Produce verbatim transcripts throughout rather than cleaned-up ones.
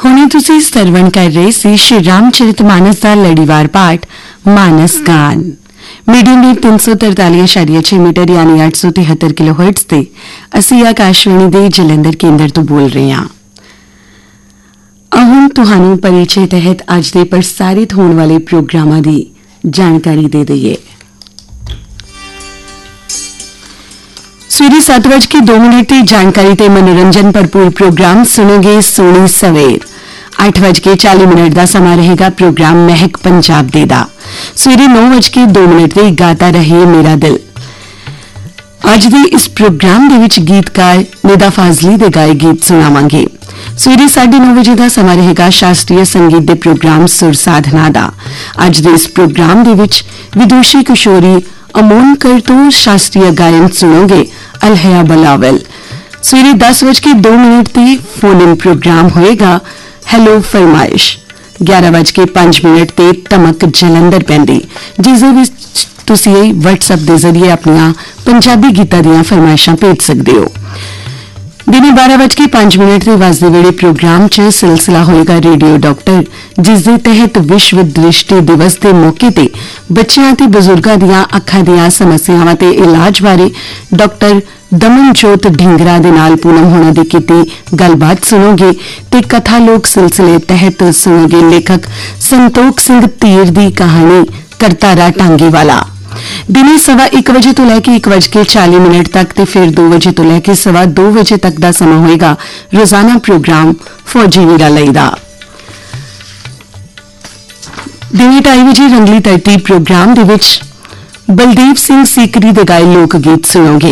ਹੁਣੇ ਤੁਸੀਂ ਸਰਵਣ ਕਰ ਰਹੇ ਸੀ ਸ਼੍ਰੀ ਰਾਮਚਰਿਤ ਮਾਨਸ ਦਾ ਲੜੀਵਾਰ ਪਾਠ ਮਾਨਸ ਗਾਨ ਮੀਡੀਅਮ ਵੇਵ तीन सौ तरताली इशारिया छह मीटर यानी आठ सौ तिहत्तर किलोहर्ट्ज ਤੇ ਅਸੀਂ ਆਕਾਸ਼ਵਾਣੀ ਦੇ ਜਲੰਧਰ ਕੇਂਦਰ ਤੋਂ ਬੋਲ ਰਹੇ ਹਾਂ। ਹੁਣ ਤੁਹਾਨੂੰ ਪਰਿਚੈ ਤਹਿਤ ਅੱਜ ਦੇ ਪ੍ਰਸਾਰਿਤ ਹੋਣ ਵਾਲੇ ਪ੍ਰੋਗਰਾਮਾਂ ਦੀ ਜਾਣਕਾਰੀ ਦੇ ਦਈਏ। ਸਵੇਰੇ ਸੱਤ ਵਜੇ ਕੇ दो मिनट ਦੀ ਜਾਣਕਾਰੀ ਤੇ ਮਨੋਰੰਜਨ ਭਰਪੂਰ ਪ੍ਰੋਗਰਾਮ ਸੁਣੋਗੇ ਸੋਹਣੀ ਸਵੇਰ। आठ बज के चाली मिनट का समा रहेगा प्रोग्राम महक पंजाब दे दा। सवेरे नौ बज के दो मिनट से गाता रहे मेरा दिल। अज दे इस प्रोग्राम दे विच गीतकार निदा फाजली दे गाए गीत सुनावांगे। सवेरे साढ़े नौ बजे का समा रहेगा शास्त्रीय संगीत दे प्रोग्राम सुर साधना दा। अज दे इस प्रोग्राम दे विच विदुषी किशोरी अमोनकर तो शास्त्रीय गायन सुनोगे अलहया बलावल। सवेरे दस बज के दो मिनट से फोन इन प्रोग्राम होएगा हैलो फरमाइश। ग्यारह बज के पांच मिनट ते तमक जलंधर पैंदी जिस दे विच तुसी व्हाट्सएप के जरिए अपनियां पंजाबी गीतां दीयां फरमाइशां भेज सकते हो। दिने बारह बज के पांच मिनट के वजदे वेले प्रोग्राम च सिलसिला होएगा रेडियो डॉक्टर जिस दे तहत विश्व दृष्टि दिवस के मौके ते बच्चों ते बुजुर्गों दीयां अखां दीयां समस्यावां ते इलाज बारे डॉक्टर दमनजोत ढिंगरा दे नाल पूनम होना दी कीती गलबात सुनोगे ते कथा लोक सिलसिले तहत सुनोगे लेखक संतोख सिंह तीर दी कहानी करतारा टांगे वाला। दिने सवा एक बजे तो लैके एक बज के चाली मिनट तक ते फिर दो बजे तो लैके सवा दो बजे तक का समा होएगा रोजाना प्रोग्राम फौजी वीरा लई दा। दिने ढाई बजे रंगली धरती प्रोग्राम दे विच बलदेव सिंह सीकरी दे गाए लोक गीत सुनोगे।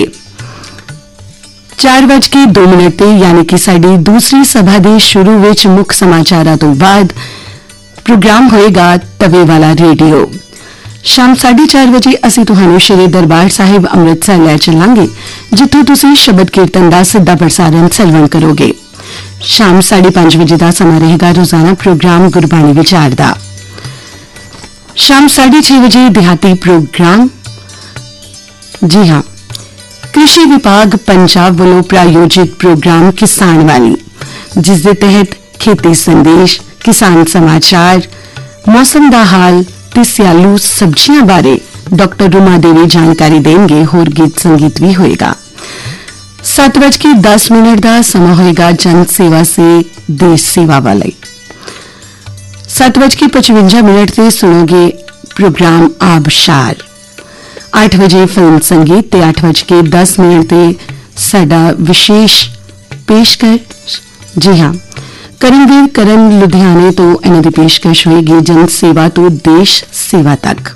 चार बज के दो मिनट ते यानी कि साडी दूसरी सभा दे शुरू विच मुख समाचारां तो बाद प्रोग्राम होएगा तवे वाला रेडियो। शाम साढ़े चार बजे असीं तुहानूं श्री दरबार साहिब अमृतसर लै चलांगे जिथों तुसीं शबद कीर्तन दा सिद्धा प्रसारण सरवण करोगे। शाम साढ़े पांच बजे का समा रहेगा रोजाना प्रोग्राम गुरबाणी विचार दा। शाम साढ़े छह बजे देहाती प्रोग्राम जी हाँ कृषि विभाग पंजाब वालों प्रायोजित प्रोग्राम किसान वाली जिस दे तहत खेती संदेश किसान समाचार मौसम दा हाल ते सियालू सब्जियां बारे डॉक्टर रुमा देवी जानकारी देंगे। होर गीत संगीत भी होएगा। सात बज के दस मिनट का समा होएगा जन सेवा से देश सेवा वाले। सात बज के पचवंजा मिनट से सुनोगे प्रोग्राम आबशार। आठ बजे फिल्म संगीत ते आठ बज के दस मिनट ते साडा विशेष पेशकर जी हाँ करणवीर करण लुधियाने तो इन्हां दी पेशकश होएगी जन सेवा तो देश सेवा तक।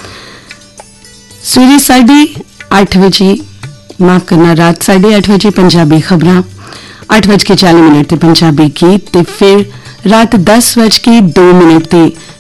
सवेरे साढ़े आठ बजे माफ करना रात साढ़े आठ बजे पंजाबी खबरां। आठ बज के चालीस मिनट ते पंजाबी गीत ते फिर रात दस बज के दो मिनट ते